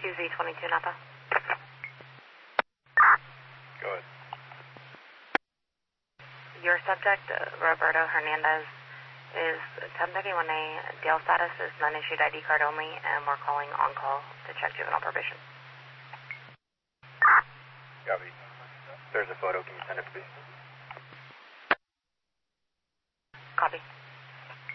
2Z22 Napa. Go ahead. Your subject, Roberto Hernandez, is 1031A. Jail status is non-issued ID card only, and we're calling on call to check juvenile probation. Copy. There's a photo. Can you send it, please? Copy.